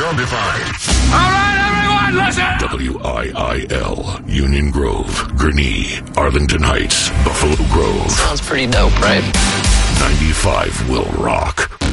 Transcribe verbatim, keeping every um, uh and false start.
Zombified. All right, everyone, listen! W I I L, Union Grove, Gurnee, Arlington Heights, Buffalo Grove. Sounds pretty dope, right? ninety-five will rock.